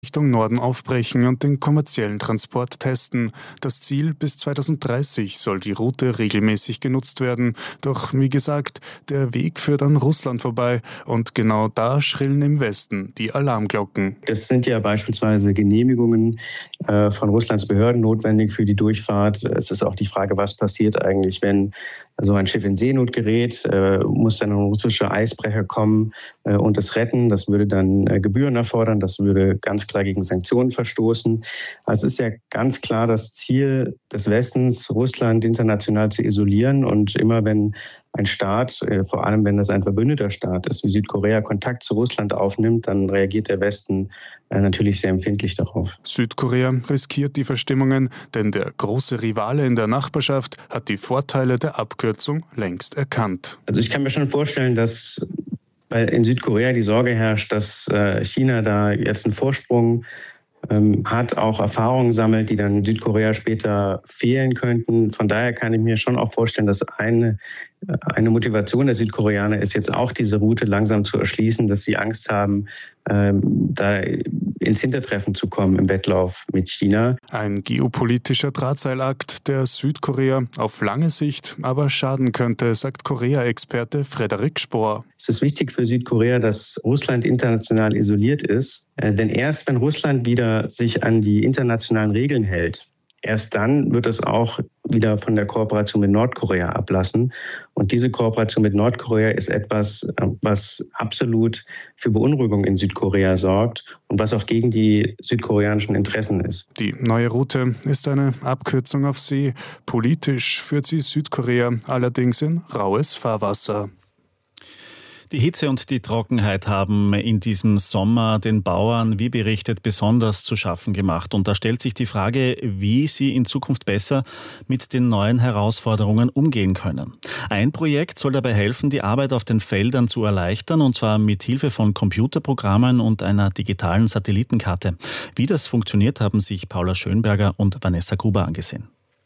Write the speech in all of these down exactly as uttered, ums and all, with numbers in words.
Richtung Norden aufbrechen und den kommerziellen Transport testen. Das Ziel, bis zweitausenddreißig soll die Route regelmäßig genutzt werden. Doch wie gesagt, der Weg führt an Russland vorbei und genau da schrillen im Westen die Alarmglocken. Es sind ja beispielsweise Genehmigungen äh, von Russlands Behörden notwendig für die Durchfahrt. Es ist auch die Frage, was passiert eigentlich, wenn so ein Schiff in Seenot gerät, äh, muss dann ein russischer Eisbrecher kommen äh, und es retten. Das würde dann äh, Gebühren erfordern, das würde ganz klar gegen Sanktionen verstoßen. Also es ist ja ganz klar das Ziel des Westens, Russland international zu isolieren. Und immer wenn ein Staat, äh, vor allem wenn das ein verbündeter Staat ist, wie Südkorea, Kontakt zu Russland aufnimmt, dann reagiert der Westen äh, natürlich sehr empfindlich darauf. Südkorea riskiert die Verstimmungen, denn der große Rivale in der Nachbarschaft hat die Vorteile der Abkürzung längst erkannt. Also ich kann mir schon vorstellen, dass in Südkorea die Sorge herrscht, dass China da jetzt einen Vorsprung ähm, hat, auch Erfahrungen sammelt, die dann Südkorea später fehlen könnten. Von daher kann ich mir schon auch vorstellen, dass eine, eine Motivation der Südkoreaner ist, jetzt auch diese Route langsam zu erschließen, dass sie Angst haben, ähm, da ins Hintertreffen zu kommen im Wettlauf mit China. Ein geopolitischer Drahtseilakt, der Südkorea auf lange Sicht aber schaden könnte, sagt Korea-Experte Frederik Spohr. Es ist wichtig für Südkorea, dass Russland international isoliert ist, äh, denn erst wenn Russland wieder sich an die internationalen Regeln hält, erst dann wird es auch wieder von der Kooperation mit Nordkorea ablassen. Und diese Kooperation mit Nordkorea ist etwas, was absolut für Beunruhigung in Südkorea sorgt und was auch gegen die südkoreanischen Interessen ist. Die neue Route ist eine Abkürzung auf See. Politisch führt sie Südkorea allerdings in raues Fahrwasser. Die Hitze und die Trockenheit haben in diesem Sommer den Bauern, wie berichtet, besonders zu schaffen gemacht. Und da stellt sich die Frage, wie sie in Zukunft besser mit den neuen Herausforderungen umgehen können. Ein Projekt soll dabei helfen, die Arbeit auf den Feldern zu erleichtern, und zwar mit Hilfe von Computerprogrammen und einer digitalen Satellitenkarte. Wie das funktioniert, haben sich Paula Schönberger und Vanessa Gruber angesehen.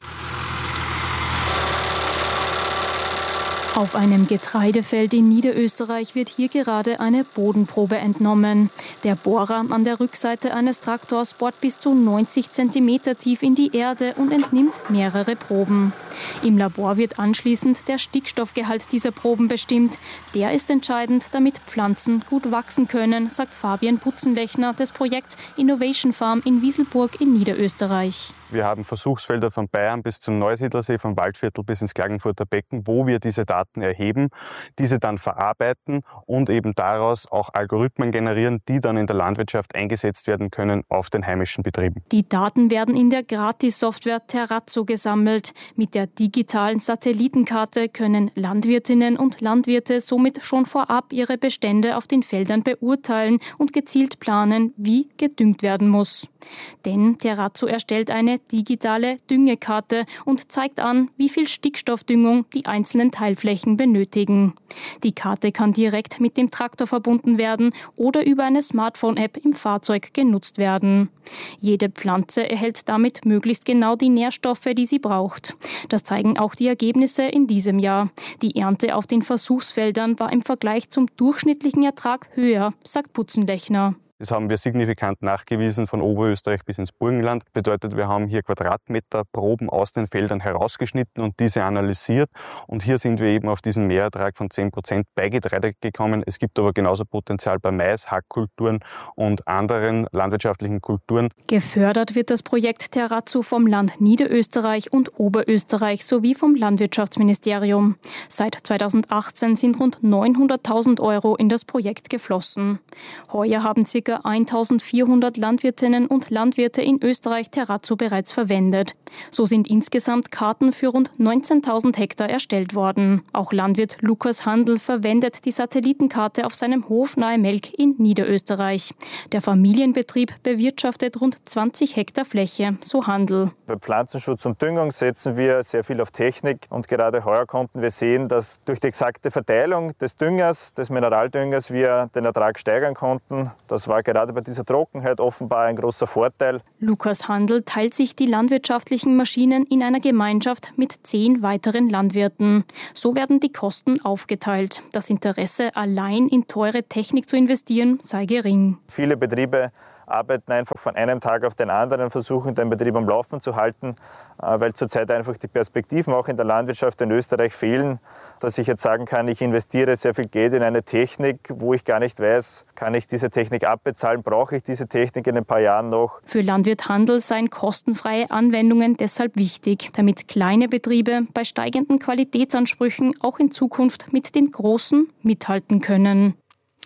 Auf einem Getreidefeld in Niederösterreich wird hier gerade eine Bodenprobe entnommen. Der Bohrer an der Rückseite eines Traktors bohrt bis zu neunzig Zentimeter tief in die Erde und entnimmt mehrere Proben. Im Labor wird anschließend der Stickstoffgehalt dieser Proben bestimmt. Der ist entscheidend, damit Pflanzen gut wachsen können, sagt Fabian Butzenlechner des Projekts Innovation Farm in Wieselburg in Niederösterreich. Wir haben Versuchsfelder von Bayern bis zum Neusiedlersee, vom Waldviertel bis ins Klagenfurter Becken, wo wir diese Daten erheben, diese dann verarbeiten und eben daraus auch Algorithmen generieren, die dann in der Landwirtschaft eingesetzt werden können auf den heimischen Betrieben. Die Daten werden in der Gratis-Software Terrazzo gesammelt. Mit der digitalen Satellitenkarte können Landwirtinnen und Landwirte somit schon vorab ihre Bestände auf den Feldern beurteilen und gezielt planen, wie gedüngt werden muss. Denn Terrazzo erstellt eine digitale Düngekarte und zeigt an, wie viel Stickstoffdüngung die einzelnen Teilflächen benötigen. Die Karte kann direkt mit dem Traktor verbunden werden oder über eine Smartphone-App im Fahrzeug genutzt werden. Jede Pflanze erhält damit möglichst genau die Nährstoffe, die sie braucht. Das zeigen auch die Ergebnisse in diesem Jahr. Die Ernte auf den Versuchsfeldern war im Vergleich zum durchschnittlichen Ertrag höher, sagt Butzenlechner. Das haben wir signifikant nachgewiesen von Oberösterreich bis ins Burgenland. Bedeutet, wir haben hier Quadratmeterproben aus den Feldern herausgeschnitten und diese analysiert. Und hier sind wir eben auf diesen Mehrertrag von zehn Prozent bei Getreide gekommen. Es gibt aber genauso Potenzial bei Mais, Hackkulturen und anderen landwirtschaftlichen Kulturen. Gefördert wird das Projekt Terrazzo vom Land Niederösterreich und Oberösterreich sowie vom Landwirtschaftsministerium. Seit zweitausendachtzehn sind rund neunhunderttausend Euro in das Projekt geflossen. Heuer haben ca. eintausendvierhundert Landwirtinnen und Landwirte in Österreich Terrazzo bereits verwendet. So sind insgesamt Karten für rund neunzehntausend Hektar erstellt worden. Auch Landwirt Lukas Handl verwendet die Satellitenkarte auf seinem Hof nahe Melk in Niederösterreich. Der Familienbetrieb bewirtschaftet rund zwanzig Hektar Fläche, so Handl. Bei Pflanzenschutz und Düngung setzen wir sehr viel auf Technik und gerade heuer konnten wir sehen, dass durch die exakte Verteilung des Düngers, des Mineraldüngers, wir den Ertrag steigern konnten. Das war gerade bei dieser Trockenheit offenbar ein großer Vorteil. Lukas Handl teilt sich die landwirtschaftlichen Maschinen in einer Gemeinschaft mit zehn weiteren Landwirten. So werden die Kosten aufgeteilt. Das Interesse, allein in teure Technik zu investieren, sei gering. Viele Betriebe arbeiten einfach von einem Tag auf den anderen, versuchen den Betrieb am Laufen zu halten, weil zurzeit einfach die Perspektiven auch in der Landwirtschaft in Österreich fehlen, dass ich jetzt sagen kann, ich investiere sehr viel Geld in eine Technik, wo ich gar nicht weiß, kann ich diese Technik abbezahlen, brauche ich diese Technik in ein paar Jahren noch. Für Landwirt Handel seien kostenfreie Anwendungen deshalb wichtig, damit kleine Betriebe bei steigenden Qualitätsansprüchen auch in Zukunft mit den großen mithalten können.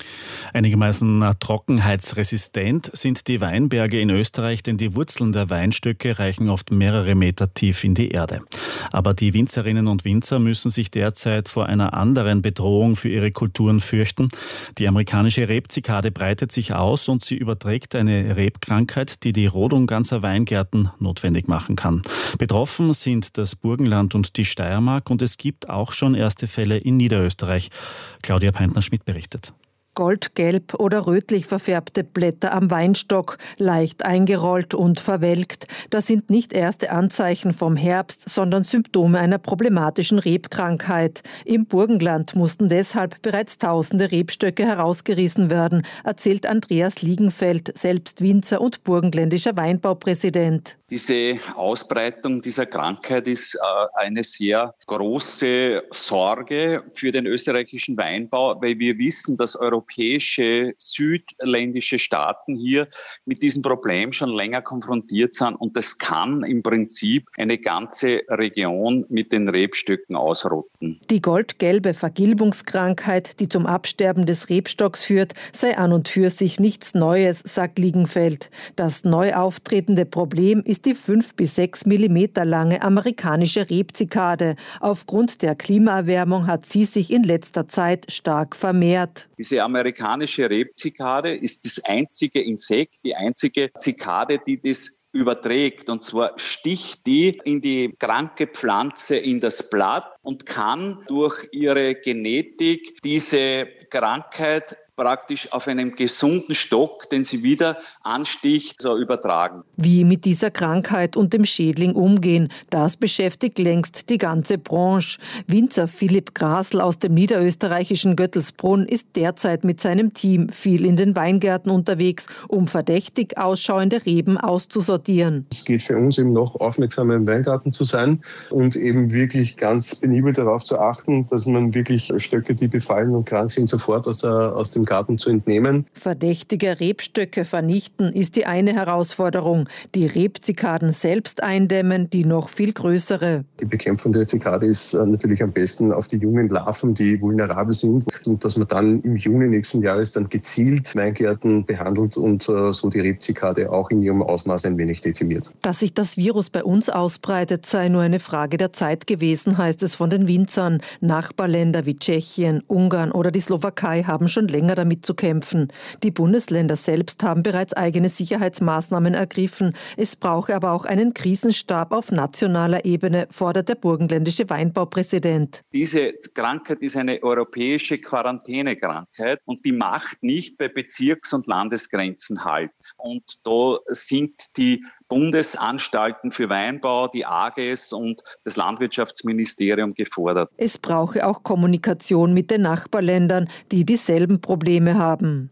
Einigermaßen trockenheitsresistent sind die Weinberge in Österreich, denn die Wurzeln der Weinstöcke reichen oft mehrere Meter tief in die Erde. Aber die Winzerinnen und Winzer müssen sich derzeit vor einer anderen Bedrohung für ihre Kulturen fürchten. Die amerikanische Rebzikade breitet sich aus und sie überträgt eine Rebkrankheit, die die Rodung ganzer Weingärten notwendig machen kann. Betroffen sind das Burgenland und die Steiermark und es gibt auch schon erste Fälle in Niederösterreich. Claudia Peintner-Schmidt berichtet. Goldgelb oder rötlich verfärbte Blätter am Weinstock, leicht eingerollt und verwelkt. Das sind nicht erste Anzeichen vom Herbst, sondern Symptome einer problematischen Rebkrankheit. Im Burgenland mussten deshalb bereits tausende Rebstöcke herausgerissen werden, erzählt Andreas Liegenfeld, selbst Winzer und burgenländischer Weinbaupräsident. Diese Ausbreitung dieser Krankheit ist äh, eine sehr große Sorge für den österreichischen Weinbau, weil wir wissen, dass europäische, südländische Staaten hier mit diesem Problem schon länger konfrontiert sind und das kann im Prinzip eine ganze Region mit den Rebstöcken ausrotten. Die goldgelbe Vergilbungskrankheit, die zum Absterben des Rebstocks führt, sei an und für sich nichts Neues, sagt Liegenfeld. Das neu auftretende Problem ist die fünf bis sechs Millimeter lange amerikanische Rebzikade. Aufgrund der Klimaerwärmung hat sie sich in letzter Zeit stark vermehrt. Diese amerikanische Rebzikade ist das einzige Insekt, die einzige Zikade, die das überträgt. Und zwar sticht die in die kranke Pflanze in das Blatt und kann durch ihre Genetik diese Krankheit praktisch auf einem gesunden Stock, den sie wieder ansticht, so übertragen. Wie mit dieser Krankheit und dem Schädling umgehen, das beschäftigt längst die ganze Branche. Winzer Philipp Grasl aus dem niederösterreichischen Göttelsbrunn ist derzeit mit seinem Team viel in den Weingärten unterwegs, um verdächtig ausschauende Reben auszusortieren. Es geht für uns eben noch aufmerksamer im Weingarten zu sein und eben wirklich ganz penibel darauf zu achten, dass man wirklich Stöcke, die befallen und krank sind, sofort aus, der, aus dem Garten zu entnehmen. Verdächtige Rebstöcke vernichten ist die eine Herausforderung. Die Rebzikaden selbst eindämmen, die noch viel größere. Die Bekämpfung der Zikade ist natürlich am besten auf die jungen Larven, die vulnerabel sind. Und dass man dann im Juni nächsten Jahres dann gezielt Weingärten behandelt und so die Rebzikade auch in ihrem Ausmaß ein wenig dezimiert. Dass sich das Virus bei uns ausbreitet, sei nur eine Frage der Zeit gewesen, heißt es von den Winzern. Nachbarländer wie Tschechien, Ungarn oder die Slowakei haben schon länger damit zu kämpfen. Die Bundesländer selbst haben bereits eigene Sicherheitsmaßnahmen ergriffen. Es brauche aber auch einen Krisenstab auf nationaler Ebene, fordert der burgenländische Weinbaupräsident. Diese Krankheit ist eine europäische Quarantänekrankheit und die macht nicht bei Bezirks- und Landesgrenzen Halt. Und da sind die Bundesanstalten für Weinbau, die A G E S und das Landwirtschaftsministerium gefordert. Es brauche auch Kommunikation mit den Nachbarländern, die dieselben Probleme haben.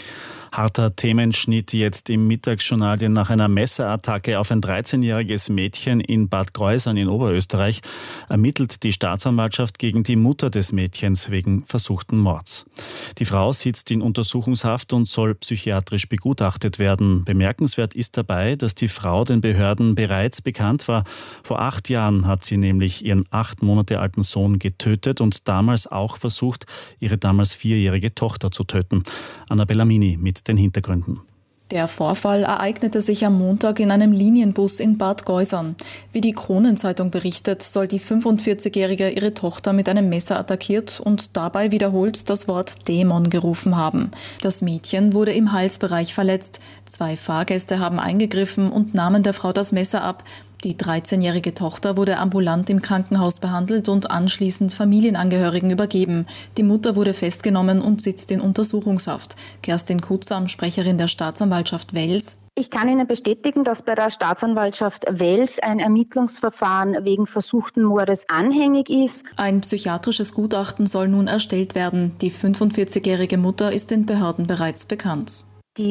Harter Themenschnitt jetzt im Mittagsjournal, denn nach einer Messerattacke auf ein dreizehnjähriges Mädchen in Bad Kreuznach in Oberösterreich ermittelt die Staatsanwaltschaft gegen die Mutter des Mädchens wegen versuchten Mords. Die Frau sitzt in Untersuchungshaft und soll psychiatrisch begutachtet werden. Bemerkenswert ist dabei, dass die Frau den Behörden bereits bekannt war. Vor acht Jahren hat sie nämlich ihren acht Monate alten Sohn getötet und damals auch versucht, ihre damals vierjährige Tochter zu töten. Annabella Mini mit den Hintergründen. Der Vorfall ereignete sich am Montag in einem Linienbus in Bad Kreuznach. Wie die Kronenzeitung berichtet, soll die fünfundvierzigjährige ihre Tochter mit einem Messer attackiert und dabei wiederholt das Wort Dämon gerufen haben. Das Mädchen wurde im Halsbereich verletzt. Zwei Fahrgäste haben eingegriffen und nahmen der Frau das Messer ab. Die dreizehnjährige Tochter wurde ambulant im Krankenhaus behandelt und anschließend Familienangehörigen übergeben. Die Mutter wurde festgenommen und sitzt in Untersuchungshaft. Kerstin Kutzam, Sprecherin der Staatsanwaltschaft Wels. Ich kann Ihnen bestätigen, dass bei der Staatsanwaltschaft Wels ein Ermittlungsverfahren wegen versuchten Mordes anhängig ist. Ein psychiatrisches Gutachten soll nun erstellt werden. Die fünfundvierzigjährige Mutter ist den Behörden bereits bekannt. Die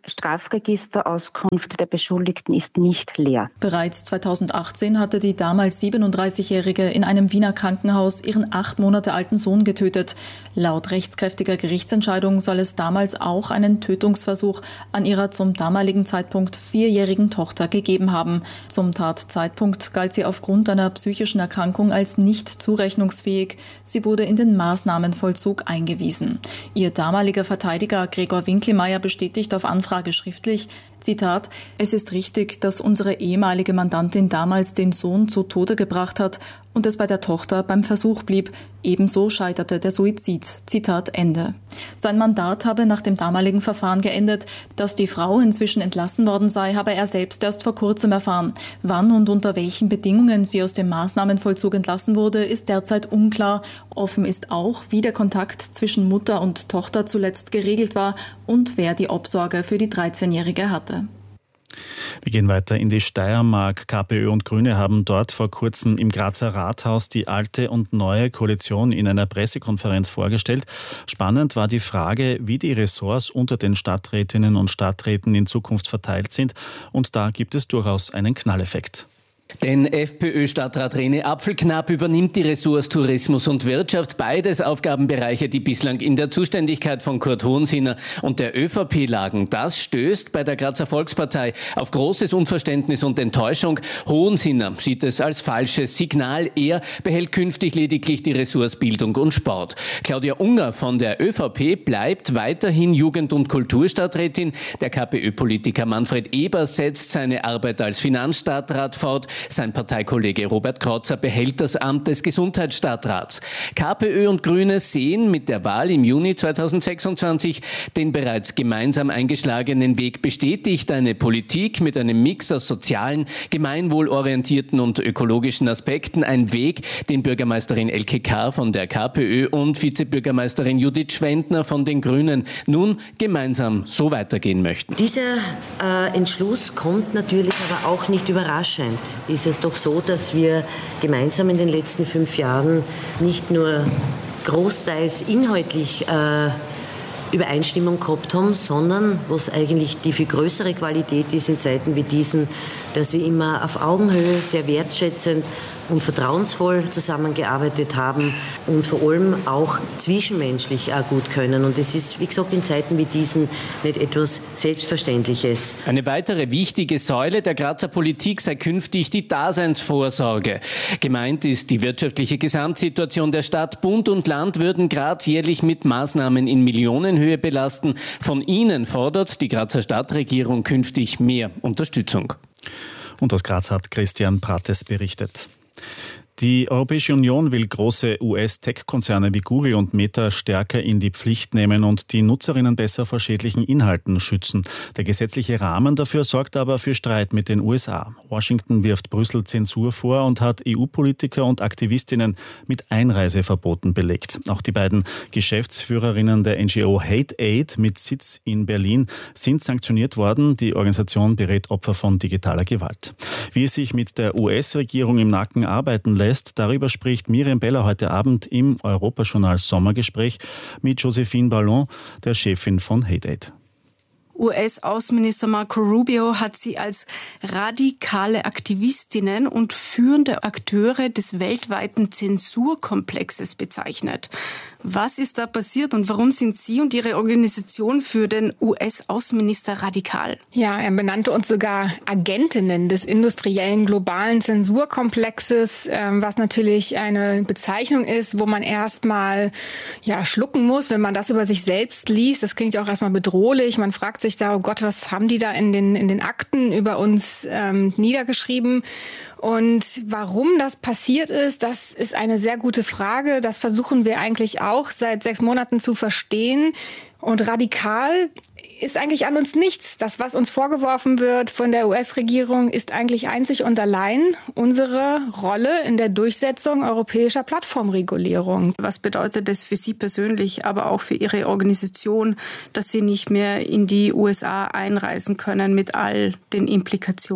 Strafregisterauskunft der Beschuldigten ist nicht leer. Bereits zweitausendachtzehn hatte die damals siebenunddreißigjährige in einem Wiener Krankenhaus ihren acht Monate alten Sohn getötet. Laut rechtskräftiger Gerichtsentscheidung soll es damals auch einen Tötungsversuch an ihrer zum damaligen Zeitpunkt vierjährigen Tochter gegeben haben. Zum Tatzeitpunkt galt sie aufgrund einer psychischen Erkrankung als nicht zurechnungsfähig. Sie wurde in den Maßnahmenvollzug eingewiesen. Ihr damaliger Verteidiger Gregor Winkelmeier bestätigt auf Anfrage schriftlich, Zitat, es ist richtig, dass unsere ehemalige Mandantin damals den Sohn zu Tode gebracht hat und es bei der Tochter beim Versuch blieb. Ebenso scheiterte der Suizid. Zitat Ende. Sein Mandat habe nach dem damaligen Verfahren geendet. Dass die Frau inzwischen entlassen worden sei, habe er selbst erst vor kurzem erfahren. Wann und unter welchen Bedingungen sie aus dem Maßnahmenvollzug entlassen wurde, ist derzeit unklar. Offen ist auch, wie der Kontakt zwischen Mutter und Tochter zuletzt geregelt war und wer die Obsorge für die dreizehnjährige hatte. Wir gehen weiter in die Steiermark. KPÖ und Grüne haben dort vor kurzem im Grazer Rathaus die alte und neue Koalition in einer Pressekonferenz vorgestellt. Spannend war die Frage, wie die Ressorts unter den Stadträtinnen und Stadträten in Zukunft verteilt sind. Und da gibt es durchaus einen Knalleffekt. Denn FPÖ-Stadtrat René Apfelknapp übernimmt die Ressorts Tourismus und Wirtschaft, beides Aufgabenbereiche, die bislang in der Zuständigkeit von Kurt Hohensinner und der ÖVP lagen. Das stößt bei der Grazer Volkspartei auf großes Unverständnis und Enttäuschung. Hohensinner sieht es als falsches Signal. Er behält künftig lediglich die Ressorts Bildung und Sport. Claudia Unger von der ÖVP bleibt weiterhin Jugend- und Kulturstadträtin. Der KPÖ-Politiker Manfred Eber setzt seine Arbeit als Finanzstadtrat fort. Sein Parteikollege Robert Krauzer behält das Amt des Gesundheitsstadtrats. KPÖ und Grüne sehen mit der Wahl im Juni zweitausendsechsundzwanzig den bereits gemeinsam eingeschlagenen Weg bestätigt. Eine Politik mit einem Mix aus sozialen, gemeinwohlorientierten und ökologischen Aspekten. Ein Weg, den Bürgermeisterin Elke Kahr von der KPÖ und Vizebürgermeisterin Judith Schwendner von den Grünen nun gemeinsam so weitergehen möchten. Dieser äh, Entschluss kommt natürlich aber auch nicht überraschend. Ist es doch so, dass wir gemeinsam in den letzten fünf Jahren nicht nur großteils inhaltlich äh, Übereinstimmung gehabt haben, sondern was eigentlich die viel größere Qualität ist in Zeiten wie diesen, dass wir immer auf Augenhöhe sehr wertschätzend und vertrauensvoll zusammengearbeitet haben und vor allem auch zwischenmenschlich auch gut können. Und das ist, wie gesagt, in Zeiten wie diesen nicht etwas Selbstverständliches. Eine weitere wichtige Säule der Grazer Politik sei künftig die Daseinsvorsorge. Gemeint ist die wirtschaftliche Gesamtsituation der Stadt. Bund und Land würden Graz jährlich mit Maßnahmen in Millionenhöhe belasten. Von ihnen fordert die Grazer Stadtregierung künftig mehr Unterstützung. Und aus Graz hat Christian Prates berichtet. Die Europäische Union will große U S-Tech-Konzerne wie Google und Meta stärker in die Pflicht nehmen und die Nutzerinnen besser vor schädlichen Inhalten schützen. Der gesetzliche Rahmen dafür sorgt aber für Streit mit den U S A. Washington wirft Brüssel Zensur vor und hat E U-Politiker und Aktivistinnen mit Einreiseverboten belegt. Auch die beiden Geschäftsführerinnen der N G O Hate Aid mit Sitz in Berlin sind sanktioniert worden. Die Organisation berät Opfer von digitaler Gewalt. Wie es sich mit der U S-Regierung im Nacken arbeiten lässt, darüber spricht Miriam Beller heute Abend im Europajournal Sommergespräch mit Josephine Ballon, der Chefin von Hate Aid. U S-Außenminister Marco Rubio hat sie als radikale Aktivistinnen und führende Akteure des weltweiten Zensurkomplexes bezeichnet. Was ist da passiert und warum sind Sie und Ihre Organisation für den U S-Außenminister radikal? Ja, er benannte uns sogar Agentinnen des industriellen globalen Zensurkomplexes, was natürlich eine Bezeichnung ist, wo man erstmal ja, schlucken muss, wenn man das über sich selbst liest. Das klingt ja auch erstmal bedrohlich. Man fragt sich da, oh Gott, was haben die da in den, in den Akten über uns ähm, niedergeschrieben? Und warum das passiert ist, das ist eine sehr gute Frage. Das versuchen wir eigentlich auch seit sechs Monaten zu verstehen. Und radikal ist eigentlich an uns nichts. Das, was uns vorgeworfen wird von der U S-Regierung, ist eigentlich einzig und allein unsere Rolle in der Durchsetzung europäischer Plattformregulierung. Was bedeutet das für Sie persönlich, aber auch für Ihre Organisation, dass Sie nicht mehr in die U S A einreisen können mit all den Implikationen?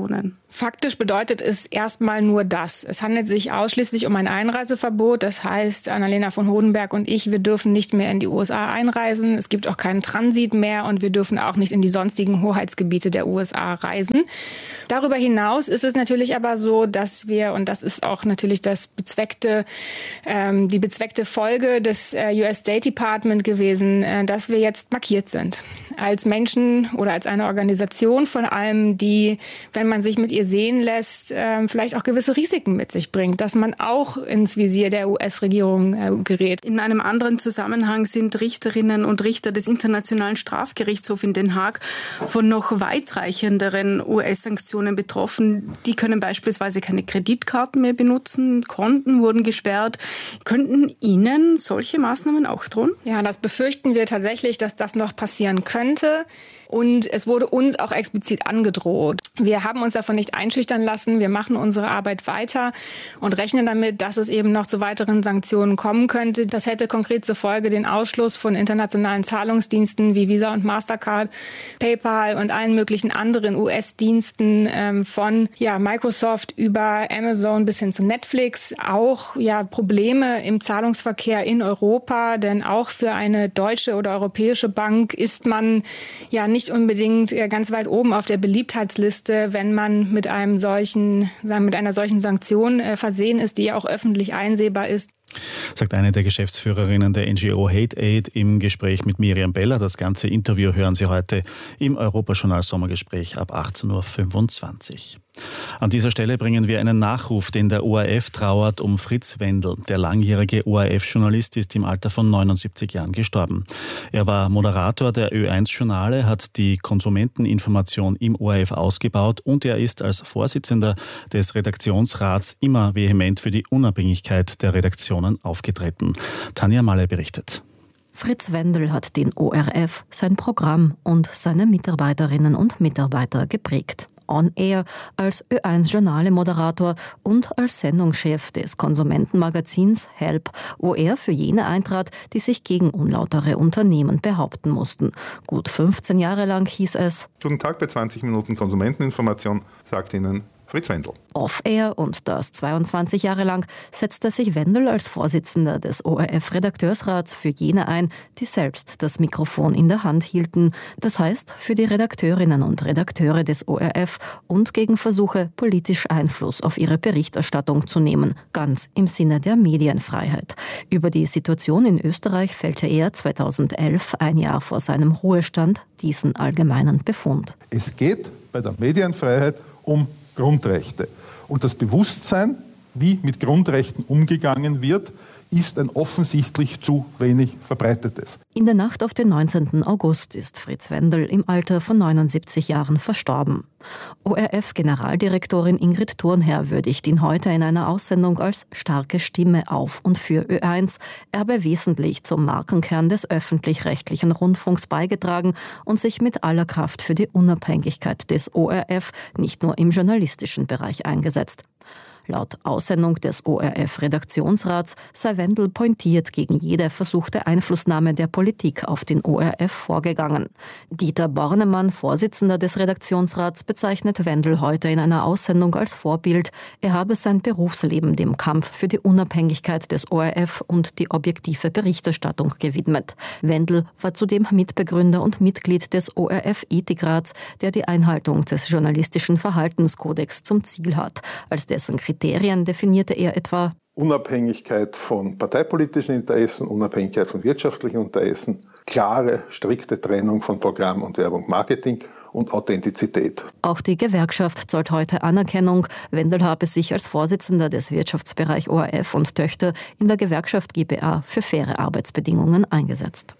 Faktisch bedeutet es erstmal nur das. Es handelt sich ausschließlich um ein Einreiseverbot. Das heißt, Annalena von Hodenberg und ich, wir dürfen nicht mehr in die U S A einreisen. Es gibt auch keinen Transit mehr und wir dürfen auch nicht in die sonstigen Hoheitsgebiete der U S A reisen. Darüber hinaus ist es natürlich aber so, dass wir, und das ist auch natürlich das bezweckte, ähm, die bezweckte Folge des äh, U S State Department gewesen, äh, dass wir jetzt markiert sind. Als Menschen oder als eine Organisation vor allem, die, wenn man sich mit ihr sehen lässt, äh, vielleicht auch gewisse Risiken mit sich bringt, dass man auch ins Visier der U S-Regierung äh, gerät. In einem anderen Zusammenhang sind Richterinnen und Richter des Internationalen Strafgerichtshofs in Den Haag von noch weitreichenderen U S-Sanktionen betroffen. Die können beispielsweise keine Kreditkarten mehr benutzen, Konten wurden gesperrt. Könnten Ihnen solche Maßnahmen auch drohen? Ja, das befürchten wir tatsächlich, dass das noch passieren könnte. Und es wurde uns auch explizit angedroht. Wir haben uns davon nicht einschüchtern lassen. Wir machen unsere Arbeit weiter und rechnen damit, dass es eben noch zu weiteren Sanktionen kommen könnte. Das hätte konkret zur Folge den Ausschluss von internationalen Zahlungsdiensten wie Visa und Mastercard, PayPal und allen möglichen anderen U S-Diensten ähm, von ja, Microsoft über Amazon bis hin zu Netflix. Auch ja, Probleme im Zahlungsverkehr in Europa, denn auch für eine deutsche oder europäische Bank ist man ja nicht unbedingt ganz weit oben auf der Beliebtheitsliste, wenn man mit einem solchen, sagen, mit einer solchen Sanktion äh, versehen ist, die ja auch öffentlich einsehbar ist. Sagt eine der Geschäftsführerinnen der N G O Hate Aid im Gespräch mit Miriam Beller. Das ganze Interview hören Sie heute im Europajournal Sommergespräch ab achtzehn Uhr fünfundzwanzig. An dieser Stelle bringen wir einen Nachruf, denn der O R F trauert um Fritz Wendel. Der langjährige O R F-Journalist ist im Alter von neunundsiebzig Jahren gestorben. Er war Moderator der Ö eins Journale, hat die Konsumenteninformation im O R F ausgebaut und er ist als Vorsitzender des Redaktionsrats immer vehement für die Unabhängigkeit der Redaktionen aufgetreten. Tanja Malle berichtet. Fritz Wendel hat den O R F, sein Programm und seine Mitarbeiterinnen und Mitarbeiter geprägt. On Air, als Ö eins Journale-Moderator und als Sendungschef des Konsumentenmagazins Help, wo er für jene eintrat, die sich gegen unlautere Unternehmen behaupten mussten. Gut fünfzehn Jahre lang hieß es: Guten Tag bei zwanzig Minuten Konsumenteninformation, sagt Ihnen Fritz Wendel. Off-Air, und das zweiundzwanzig Jahre lang, setzte sich Wendel als Vorsitzender des O R F-Redakteursrats für jene ein, die selbst das Mikrofon in der Hand hielten. Das heißt, für die Redakteurinnen und Redakteure des O R F und gegen Versuche, politisch Einfluss auf ihre Berichterstattung zu nehmen, ganz im Sinne der Medienfreiheit. Über die Situation in Österreich fällte er zweitausendelf, ein Jahr vor seinem Ruhestand, diesen allgemeinen Befund. Es geht bei der Medienfreiheit um Grundrechte. Und das Bewusstsein, wie mit Grundrechten umgegangen wird, ist ein offensichtlich zu wenig verbreitetes. In der Nacht auf den neunzehnten August ist Fritz Wendel im Alter von neunundsiebzig Jahren verstorben. O R F-Generaldirektorin Ingrid Thurnherr würdigt ihn heute in einer Aussendung als starke Stimme auf und für Ö eins. Er habe wesentlich zum Markenkern des öffentlich-rechtlichen Rundfunks beigetragen und sich mit aller Kraft für die Unabhängigkeit des O R F nicht nur im journalistischen Bereich eingesetzt. Laut Aussendung des O R F-Redaktionsrats sei Wendel pointiert gegen jede versuchte Einflussnahme der Politik auf den O R F vorgegangen. Dieter Bornemann, Vorsitzender des Redaktionsrats, bezeichnet Wendel heute in einer Aussendung als Vorbild. Er habe sein Berufsleben dem Kampf für die Unabhängigkeit des O R F und die objektive Berichterstattung gewidmet. Wendel war zudem Mitbegründer und Mitglied des O R F-Ethikrats, der die Einhaltung des journalistischen Verhaltenskodex zum Ziel hat. Als dessen Kriterien definierte er etwa Unabhängigkeit von parteipolitischen Interessen, Unabhängigkeit von wirtschaftlichen Interessen, klare, strikte Trennung von Programm und Werbung, Marketing und Authentizität. Auch die Gewerkschaft zollt heute Anerkennung. Wendel habe sich als Vorsitzender des Wirtschaftsbereich O R F und Töchter in der Gewerkschaft G b A für faire Arbeitsbedingungen eingesetzt.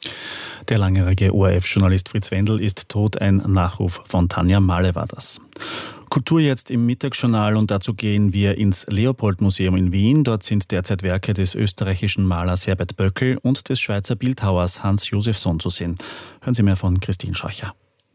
Der langjährige O R F-Journalist Fritz Wendel ist tot. Ein Nachruf von Tanja Mahle war das. Kultur jetzt im Mittagsjournal, und dazu gehen wir ins Leopold-Museum in Wien. Dort sind derzeit Werke des österreichischen Malers Herbert Böckel und des Schweizer Bildhauers Hans Josefsson zu sehen. Hören Sie mehr von Christine Scheucher.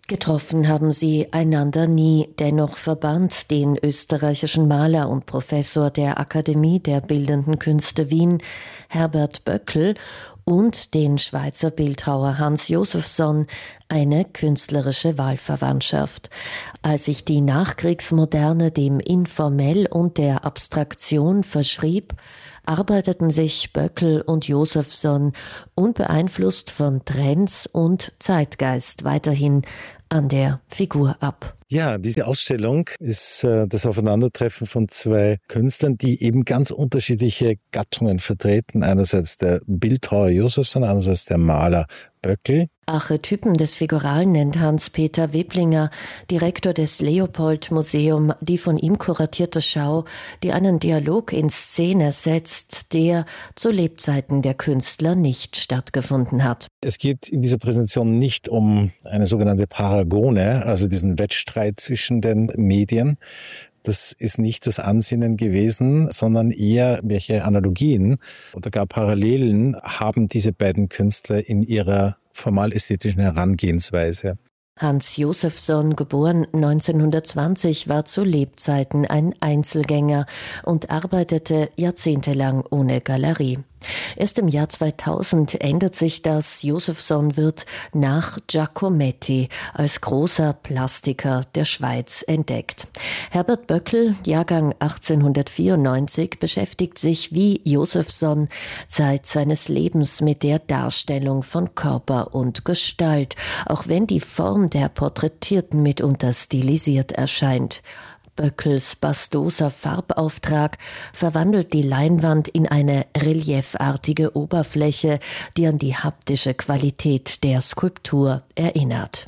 Getroffen haben sie einander nie, dennoch verband den österreichischen Maler und Professor der Akademie der Bildenden Künste Wien, Herbert Böckl, und den Schweizer Bildhauer Hans Josephson eine künstlerische Wahlverwandtschaft. Als sich die Nachkriegsmoderne dem Informell und der Abstraktion verschrieb, arbeiteten sich Böckl und Josephson unbeeinflusst von Trends und Zeitgeist weiterhin an der Figur ab. Ja, diese Ausstellung ist äh, das Aufeinandertreffen von zwei Künstlern, die eben ganz unterschiedliche Gattungen vertreten. Einerseits der Bildhauer Josephson, andererseits der Maler Böckl. Archetypen des Figuralen nennt Hans-Peter Weblinger, Direktor des Leopold-Museum, die von ihm kuratierte Schau, die einen Dialog in Szene setzt, der zu Lebzeiten der Künstler nicht stattgefunden hat. Es geht in dieser Präsentation nicht um eine sogenannte Paragone, also diesen Wettstreit zwischen den Medien. Das ist nicht das Ansinnen gewesen, sondern eher welche Analogien oder gar Parallelen haben diese beiden Künstler in ihrer formal-ästhetischen Herangehensweise. Hans Josephson, geboren neunzehnhundertzwanzig, war zu Lebzeiten ein Einzelgänger und arbeitete jahrzehntelang ohne Galerie. Erst im Jahr zweitausend ändert sich das. Josephson wird nach Giacometti als großer Plastiker der Schweiz entdeckt. Herbert Böckl, Jahrgang achtzehnhundertvierundneunzig, beschäftigt sich wie Josephson Zeit seines Lebens mit der Darstellung von Körper und Gestalt, auch wenn die Form der Porträtierten mitunter stilisiert erscheint. Böckls bastoser Farbauftrag verwandelt die Leinwand in eine reliefartige Oberfläche, die an die haptische Qualität der Skulptur erinnert.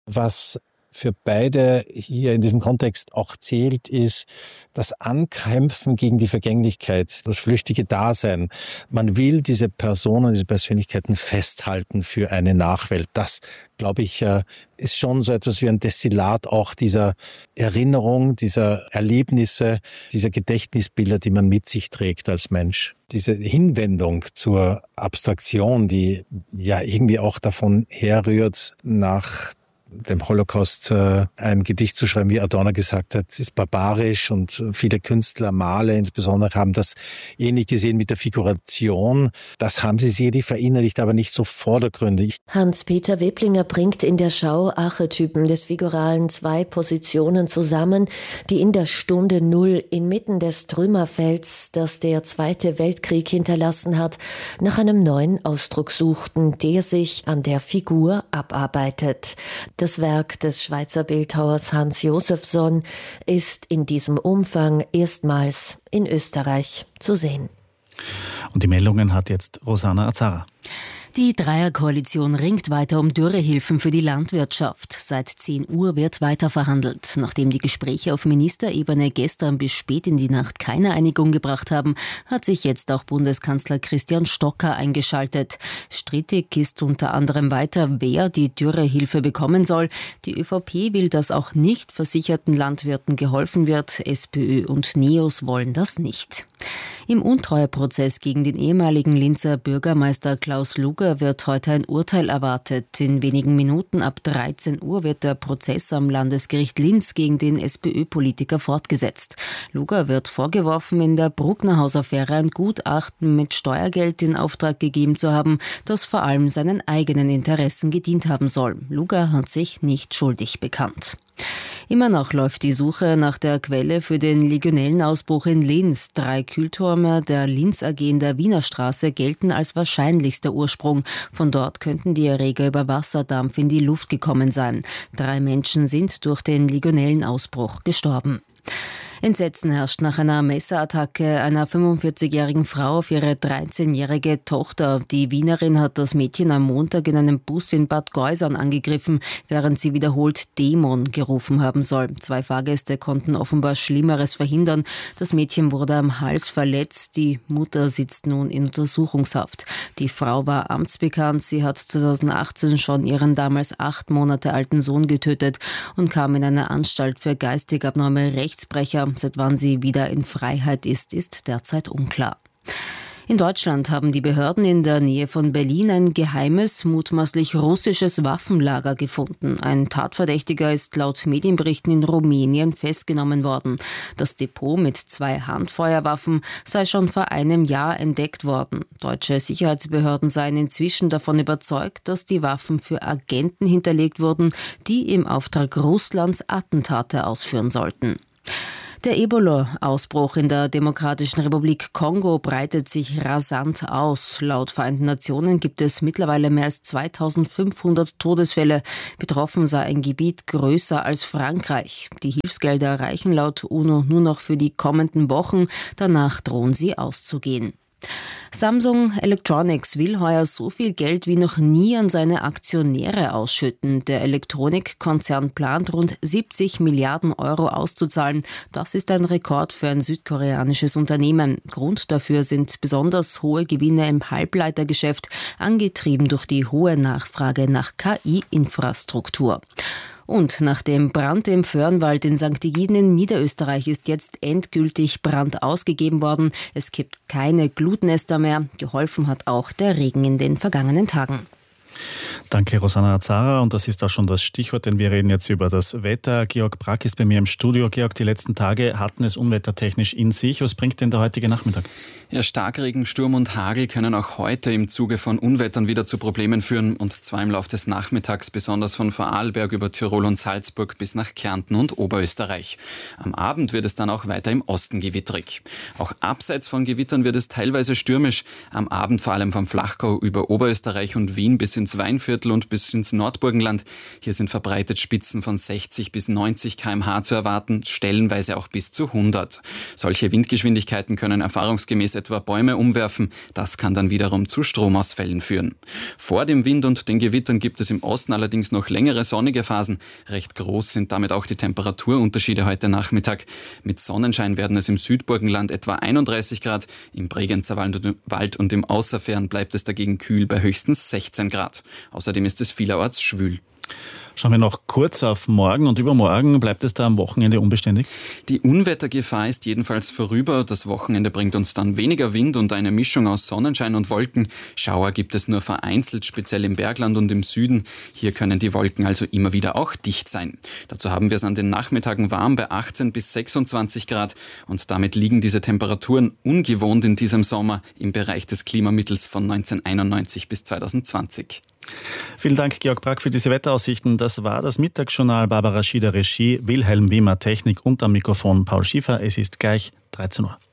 Was für beide hier in diesem Kontext auch zählt, ist das Ankämpfen gegen die Vergänglichkeit, das flüchtige Dasein. Man will diese Personen, diese Persönlichkeiten festhalten für eine Nachwelt. Das, glaube ich, ist schon so etwas wie ein Destillat auch dieser Erinnerung, dieser Erlebnisse, dieser Gedächtnisbilder, die man mit sich trägt als Mensch. Diese Hinwendung zur Abstraktion, die ja irgendwie auch davon herrührt, nach dem Holocaust äh, ein Gedicht zu schreiben, wie Adorno gesagt hat, ist barbarisch, und viele Künstler, Maler insbesondere, haben das ähnlich gesehen mit der Figuration. Das haben sie sicherlich verinnerlicht, aber nicht so vordergründig. Hans-Peter Weblinger bringt in der Schau Archetypen des Figuralen zwei Positionen zusammen, die in der Stunde Null inmitten des Trümmerfelds, das der Zweite Weltkrieg hinterlassen hat, nach einem neuen Ausdruck suchten, der sich an der Figur abarbeitet. Das Werk des Schweizer Bildhauers Hans Josephson ist in diesem Umfang erstmals in Österreich zu sehen. Und die Meldungen hat jetzt Rosanna Azara. Die Dreierkoalition ringt weiter um Dürrehilfen für die Landwirtschaft. Seit zehn Uhr wird weiter verhandelt. Nachdem die Gespräche auf Ministerebene gestern bis spät in die Nacht keine Einigung gebracht haben, hat sich jetzt auch Bundeskanzler Christian Stocker eingeschaltet. Strittig ist unter anderem weiter, wer die Dürrehilfe bekommen soll. Die ÖVP will, dass auch nicht versicherten Landwirten geholfen wird. SPÖ und NEOS wollen das nicht. Im Untreueprozess gegen den ehemaligen Linzer Bürgermeister Klaus Luger wird heute ein Urteil erwartet. In wenigen Minuten ab dreizehn Uhr wird der Prozess am Landesgericht Linz gegen den SPÖ-Politiker fortgesetzt. Luger wird vorgeworfen, in der Brucknerhaus-Affäre ein Gutachten mit Steuergeld in Auftrag gegeben zu haben, das vor allem seinen eigenen Interessen gedient haben soll. Luger hat sich nicht schuldig bekannt. Immer noch läuft die Suche nach der Quelle für den Legionellenausbruch in Linz. Drei Kühltürme der Linz A G in der Wiener Straße gelten als wahrscheinlichster Ursprung. Von dort könnten die Erreger über Wasserdampf in die Luft gekommen sein. Drei Menschen sind durch den Legionellenausbruch gestorben. Entsetzen herrscht nach einer Messerattacke einer fünfundvierzigjährigen Frau auf ihre dreizehnjährige Tochter. Die Wienerin hat das Mädchen am Montag in einem Bus in Bad Geusern angegriffen, während sie wiederholt Dämon gerufen haben soll. Zwei Fahrgäste konnten offenbar Schlimmeres verhindern. Das Mädchen wurde am Hals verletzt. Die Mutter sitzt nun in Untersuchungshaft. Die Frau war amtsbekannt. Sie hat zweitausendachtzehn schon ihren damals acht Monate alten Sohn getötet und kam in eine Anstalt für geistig abnorme Rechtsbrecher. Seit wann sie wieder in Freiheit ist, ist derzeit unklar. In Deutschland haben die Behörden in der Nähe von Berlin ein geheimes, mutmaßlich russisches Waffenlager gefunden. Ein Tatverdächtiger ist laut Medienberichten in Rumänien festgenommen worden. Das Depot mit zwei Handfeuerwaffen sei schon vor einem Jahr entdeckt worden. Deutsche Sicherheitsbehörden seien inzwischen davon überzeugt, dass die Waffen für Agenten hinterlegt wurden, die im Auftrag Russlands Attentate ausführen sollten. Der Ebola-Ausbruch in der Demokratischen Republik Kongo breitet sich rasant aus. Laut Vereinten Nationen gibt es mittlerweile mehr als zweitausendfünfhundert Todesfälle. Betroffen sei ein Gebiet größer als Frankreich. Die Hilfsgelder reichen laut UNO nur noch für die kommenden Wochen. Danach drohen sie auszugehen. Samsung Electronics will heuer so viel Geld wie noch nie an seine Aktionäre ausschütten. Der Elektronikkonzern plant, rund siebzig Milliarden Euro auszuzahlen. Das ist ein Rekord für ein südkoreanisches Unternehmen. Grund dafür sind besonders hohe Gewinne im Halbleitergeschäft, angetrieben durch die hohe Nachfrage nach K I-Infrastruktur. Und nach dem Brand im Föhrenwald in Sankt Egiden in Niederösterreich ist jetzt endgültig Brand ausgegeben worden. Es gibt keine Glutnester mehr. Geholfen hat auch der Regen in den vergangenen Tagen. Danke, Rosanna Azara. Und das ist auch schon das Stichwort, denn wir reden jetzt über das Wetter. Georg Brack ist bei mir im Studio. Georg, die letzten Tage hatten es unwettertechnisch in sich. Was bringt denn der heutige Nachmittag? Ja, Starkregen, Sturm und Hagel können auch heute im Zuge von Unwettern wieder zu Problemen führen. Und zwar im Laufe des Nachmittags, besonders von Vorarlberg über Tirol und Salzburg bis nach Kärnten und Oberösterreich. Am Abend wird es dann auch weiter im Osten gewitterig. Auch abseits von Gewittern wird es teilweise stürmisch. Am Abend vor allem vom Flachgau über Oberösterreich und Wien bis ins Weinviertel und bis ins Nordburgenland. Hier sind verbreitet Spitzen von sechzig bis neunzig Kilometer pro Stunde zu erwarten, stellenweise auch bis zu hundert. Solche Windgeschwindigkeiten können erfahrungsgemäß etwa Bäume umwerfen. Das kann dann wiederum zu Stromausfällen führen. Vor dem Wind und den Gewittern gibt es im Osten allerdings noch längere sonnige Phasen. Recht groß sind damit auch die Temperaturunterschiede heute Nachmittag. Mit Sonnenschein werden es im Südburgenland etwa einunddreißig Grad, im Bregenzer Wald und im Außerfern bleibt es dagegen kühl bei höchstens sechzehn Grad. Außerdem ist es vielerorts schwül. Schauen wir noch kurz auf morgen und übermorgen. Bleibt es da am Wochenende unbeständig? Die Unwettergefahr ist jedenfalls vorüber. Das Wochenende bringt uns dann weniger Wind und eine Mischung aus Sonnenschein und Wolken. Schauer gibt es nur vereinzelt, speziell im Bergland und im Süden. Hier können die Wolken also immer wieder auch dicht sein. Dazu haben wir es an den Nachmittagen warm bei achtzehn bis sechsundzwanzig Grad. Und damit liegen diese Temperaturen ungewohnt in diesem Sommer im Bereich des Klimamittels von neunzehnhunderteinundneunzig bis zweitausendzwanzig. Vielen Dank, Georg Brack, für diese Wetteraussichten. Das war das Mittagsjournal. Barbara Schieder Regie, Wilhelm Wiemer Technik und am Mikrofon Paul Schiefer. Es ist gleich dreizehn Uhr.